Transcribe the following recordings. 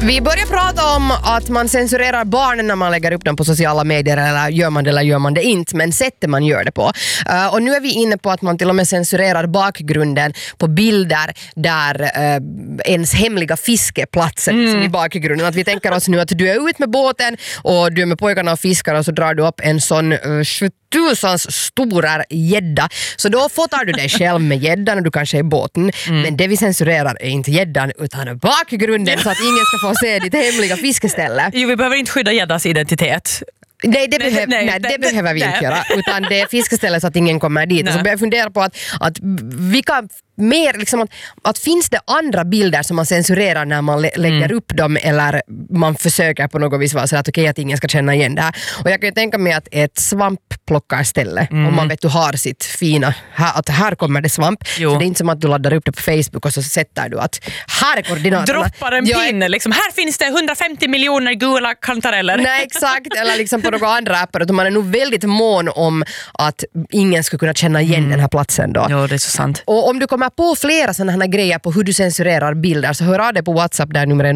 Vi börjar prata om att man censurerar barnen när man lägger upp dem på sociala medier, eller gör man det inte, men sättet man gör det på. Och nu är vi inne på att man till och med censurerar bakgrunden på bilder där ens hemliga fiskeplatser som i bakgrunden. Att vi tänker oss nu att du är ute med båten och du är med pojkarna och fiskar och så drar du upp en sån 7000 stora gädda. Så då fotar du dig själv med gäddan och du kanske är i båten. Men det vi censurerar är inte gäddan utan bakgrunden så att ingen ska få se ditt hemliga fiskeställe. Jo, vi behöver inte skydda gäddas identitet. Nej, det behöver vi inte göra. Utan det är fiskestället så att ingen kommer dit. Och så börjar jag fundera på att vilka mer liksom att finns det andra bilder som man censurerar när man lägger upp dem, eller man försöker på något vis vara så att okej, att ingen ska känna igen det här. Och jag kan ju tänka mig att ett svampplockarställe, om man vet du har sitt fina, att här kommer det svamp. Så det är inte som att du laddar upp det på Facebook och så sätter du att här är koordinaterna. Droppar en pinne liksom, här finns det 150 miljoner gula kantareller. Nej, exakt, eller liksom på några andra appar, utan man är nog väldigt mån om att ingen ska kunna känna igen den här platsen då. Ja, det är så sant. Och om du kommer på flera sådana här grejer på hur du censurerar bilder, så hör av dig på WhatsApp där numret är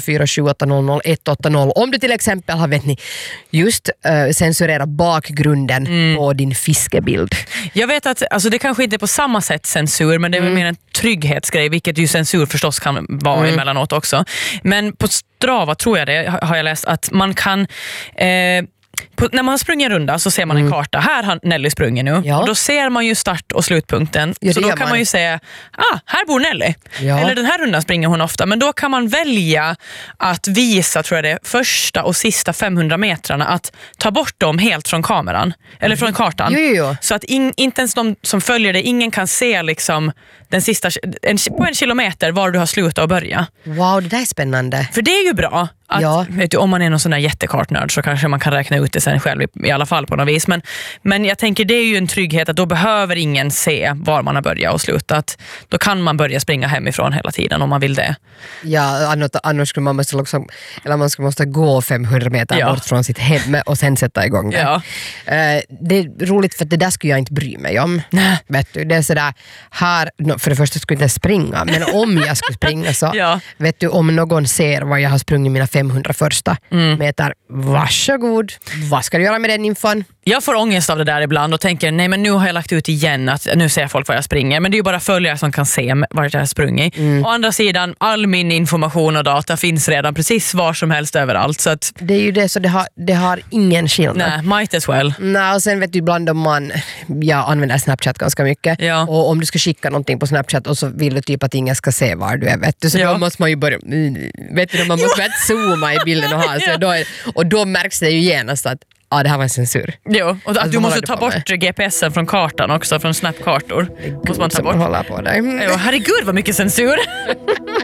0447800180. Om du till exempel har just censurerat bakgrunden på din fiskebild. Jag vet att alltså, det kanske inte är på samma sätt censur, men det är väl mer en trygghetsgrej, vilket ju censur förstås kan vara emellanåt också. Men på Strava tror jag det, har jag läst, att man kan när man springer runda så ser man en karta. Här har Nelly sprungit nu. Ja. Och då ser man ju start- och slutpunkten. Ja, så då kan man ju säga, här bor Nelly. Ja. Eller den här rundan springer hon ofta. Men då kan man välja att visa, tror jag det, första och sista 500 metrarna. Att ta bort dem helt från kameran. Eller från kartan. Jo. Så att inte ens de som följer det, ingen kan se liksom den sista, på en kilometer var du har slutat och börja. Wow, det där är spännande. För det är ju bra. Att, vet du, om man är någon sån där jättekartnörd så kanske man kan räkna ut det sen själv i alla fall på något vis. Men jag tänker det är ju en trygghet att då behöver ingen se var man har börjat och slutat. Då kan man börja springa hemifrån hela tiden om man vill det. Ja, annars skulle man måste gå 500 meter bort från sitt hem och sen sätta igång det. Ja. Det är roligt för det där skulle jag inte bry mig om. Vet du, det är sådär här, för det första skulle jag inte springa, men om jag skulle springa så vet du, om någon ser vad jag har sprungit mina 500 första meter, varsågod. Vad ska du göra med den infon? Jag får ångest av det där ibland och tänker, nej men nu har jag lagt ut igen att nu ser folk vad jag springer. Men det är ju bara följare som kan se vart jag har sprungit. Å andra sidan, all min information och data finns redan precis var som helst överallt. Så att det är ju det, så det har ingen skillnad. Nej, might as well. Nej, och sen vet du ibland om jag använder Snapchat ganska mycket. Ja. Och om du ska skicka någonting på Snapchat och så vill du typ att ingen ska se var du är, vet du. Så då måste man ju börja, vet du, man måste zooma i bilden och ha. Så då märks det ju genast att det här var en censur. Jo, och att du måste ta bort GPSen från kartan också, från Snapkartor. Måste man ta bort. Hålla på dig. Jo, herregud vad mycket censur.